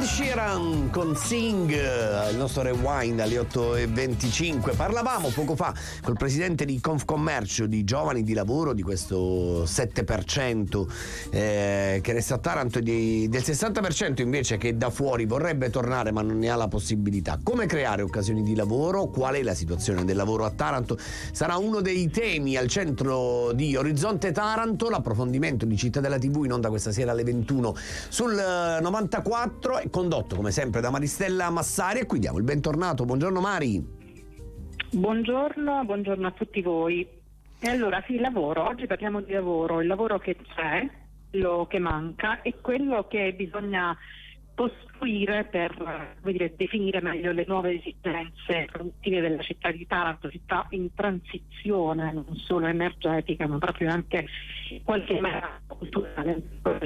Sheeran con Sing, il nostro rewind alle 8:25. Parlavamo poco fa col presidente di Confcommercio di giovani di lavoro, di questo 7% che resta a Taranto e del 60% invece che da fuori vorrebbe tornare ma non ne ha la possibilità. Come creare occasioni di lavoro? Qual è la situazione del lavoro a Taranto? Sarà uno dei temi al centro di Orizzonte Taranto, l'approfondimento di Città della TV in onda questa sera alle 21 sul 94, è condotto come sempre da Maristella Massari e qui diamo il bentornato. Buongiorno Mari. Buongiorno a tutti voi. E allora sì, lavoro, oggi parliamo di lavoro, il lavoro che c'è, quello che manca e quello che bisogna costruire per definire meglio le nuove esigenze produttive della città di Taranto, città in transizione non solo energetica ma proprio anche in qualche maniera culturale.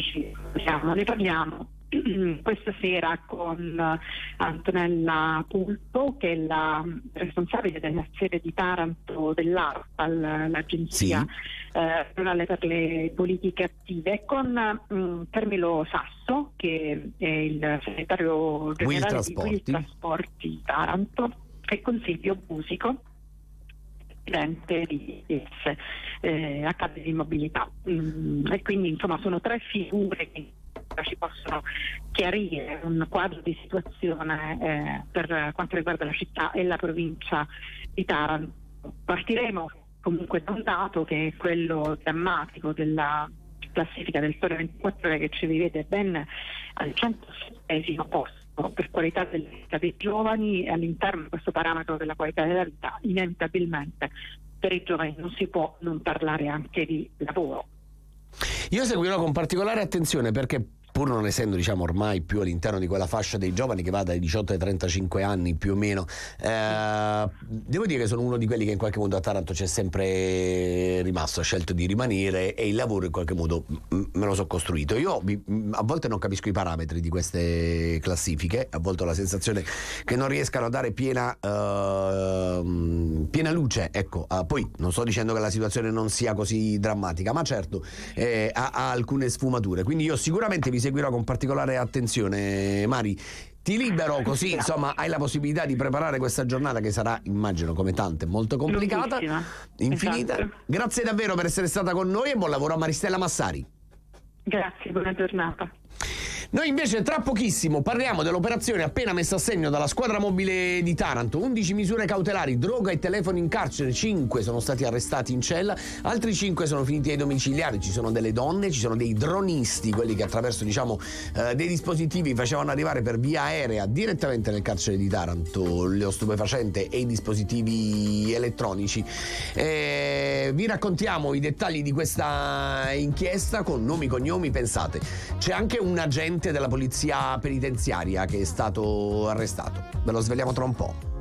Ne parliamo questa sera con Antonella Pulpo, che è la responsabile della sede di Taranto dell'ARPAL, l'agenzia regionale per le politiche attive, con Carmelo Sasso, che è il segretario generale di Will Trasporti di Taranto, e con Silvio Busico, presidente di Accademia di Mobilità. E quindi insomma sono tre figure che ci possono chiarire un quadro di situazione per quanto riguarda la città e la provincia di Taranto. Partiremo comunque da un dato che è quello drammatico della classifica del Sole 24 Ore, che ci rivede ben al 107° posto per qualità della vita dei giovani, e all'interno di questo parametro della qualità della vita inevitabilmente per i giovani non si può non parlare anche di lavoro. Io seguirò con particolare attenzione perché, pur non essendo ormai più all'interno di quella fascia dei giovani che va dai 18 ai 35 anni più o meno, devo dire che sono uno di quelli che in qualche modo a Taranto c'è sempre rimasto, ha scelto di rimanere e il lavoro in qualche modo me lo so costruito. Io a volte non capisco i parametri di queste classifiche, a volte ho la sensazione che non riescano a dare piena luce, ecco. Poi non sto dicendo che la situazione non sia così drammatica, ma certo ha alcune sfumature, quindi io sicuramente vi seguirò con particolare attenzione. Mari, ti libero così insomma hai la possibilità di preparare questa giornata che sarà, immagino come tante, molto complicata, infinita. Esatto. Grazie davvero per essere stata con noi e buon lavoro a Maristella Massari. Grazie, buona giornata. Noi invece tra pochissimo parliamo dell'operazione appena messa a segno dalla squadra mobile di Taranto. 11 misure cautelari, droga e telefoni in carcere, 5 sono stati arrestati in cella, altri 5 sono finiti ai domiciliari. Ci sono delle donne, ci sono dei dronisti, quelli che attraverso dei dispositivi facevano arrivare per via aerea direttamente nel carcere di Taranto lo stupefacente e i dispositivi elettronici. Vi raccontiamo i dettagli di questa inchiesta con nomi, cognomi. Pensate, c'è anche un agente della polizia penitenziaria che è stato arrestato. Ve lo sveliamo tra un po'.